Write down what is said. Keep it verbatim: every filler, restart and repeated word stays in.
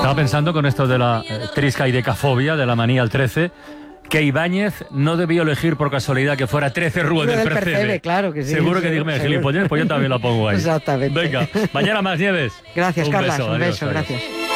Estaba pensando con esto de la eh, trisca y decafobia, de la manía al trece, que Ibáñez no debió elegir por casualidad que fuera trece Rue del Percebe. Percebe, claro que sí. Seguro que seguro, dije, seguro. gilipollas, pues yo también la pongo ahí. Exactamente. Venga, mañana más, Nieves. Gracias, Un Carlas. beso, Un adiós, beso, adiós. gracias.